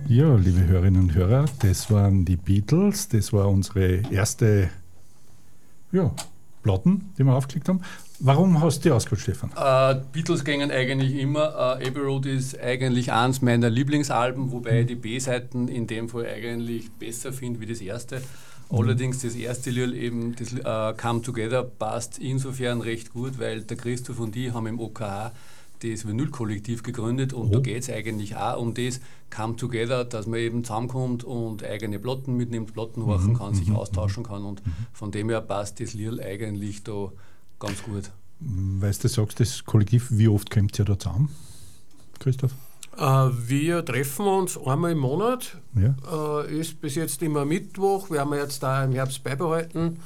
Ja, liebe Hörerinnen und Hörer, das waren die Beatles. Das war unsere erste Platten, die wir aufgelegt haben. Warum hast du die ausgewählt, Stefan? Beatles gingen eigentlich immer. Abbey Road ist eigentlich eins meiner Lieblingsalben, wobei ich die B-Seiten in dem Fall eigentlich besser finde wie das erste. Allerdings das erste Lied, eben das Come Together, passt insofern recht gut, weil der Christoph und ich haben im OKH das Vinyl-Kollektiv gegründet und da geht es eigentlich auch um das Come Together, dass man eben zusammenkommt und eigene Platten mitnimmt, Platten horchen kann, sich austauschen kann und von dem her passt das Lied eigentlich da ganz gut. Weißt du, sagst das Kollektiv, wie oft kommt ihr da zusammen, Christoph? Wir treffen uns einmal im Monat, ist bis jetzt immer Mittwoch, wir haben jetzt da im Herbst beibehalten.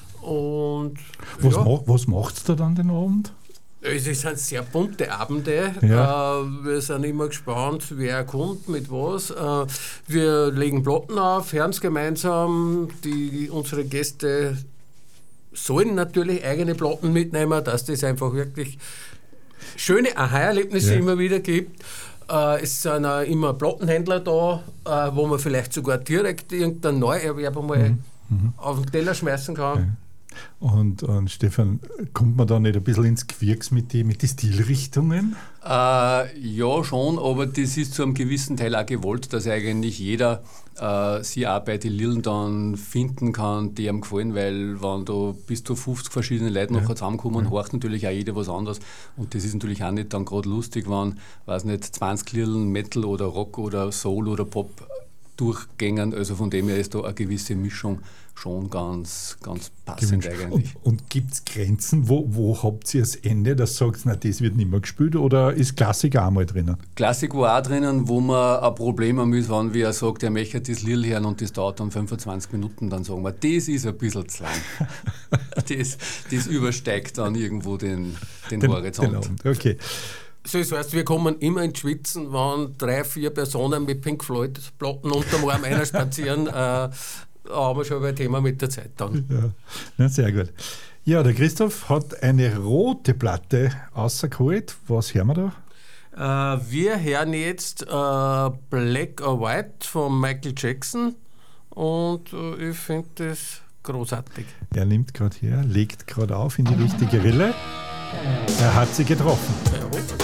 Und was macht ihr da dann den Abend? Es sind sehr bunte Abende. Wir sind immer gespannt, wer kommt, mit was. Wir legen Platten auf, hören es gemeinsam. Unsere Gäste sollen natürlich eigene Platten mitnehmen, dass das einfach wirklich schöne Aha-Erlebnisse immer wieder gibt. Es sind auch immer Plattenhändler da, wo man vielleicht sogar direkt irgendeinen Neuerwerb einmal auf den Teller schmeißen kann. Ja. Und Stefan, kommt man da nicht ein bisschen ins Gewirks mit den Stilrichtungen? Ja, schon, aber das ist zu einem gewissen Teil auch gewollt, dass eigentlich jeder sich auch bei den Lillen dann finden kann, die ihm gefallen, weil wenn da bis zu 50 verschiedene Leute nachher zusammenkommen, horcht natürlich auch jeder was anderes und das ist natürlich auch nicht dann gerade lustig, wenn, weiß nicht, 20 Lillen Metal oder Rock oder Soul oder Pop durchgängen, also von dem her ist da eine gewisse Mischung schon ganz passend eigentlich. Und gibt es Grenzen, wo habt ihr das Ende, dass ihr sagt, na, das wird nicht mehr gespielt, oder ist Klassik auch mal drinnen? Klassik war auch drinnen, wo man ein Problem haben ist, wenn wer sagt, er möchte das Lied hören und das dauert dann 25 Minuten, dann sagen wir, das ist ein bisschen zu lang. das übersteigt dann irgendwo den Horizont. Okay. Das heißt, wir kommen immer ins Schwitzen, wenn 3-4 Personen mit Pink Floyd-Platten unterm Arm einer spazieren, haben wir schon ein Thema mit der Zeit dann. Ja, sehr gut. Ja, der Christoph hat eine rote Platte rausgeholt. Was hören wir da? Wir hören jetzt Black or White von Michael Jackson und ich finde das großartig. Er nimmt gerade her, legt gerade auf in die richtige Rille. Er hat sie getroffen. Ja.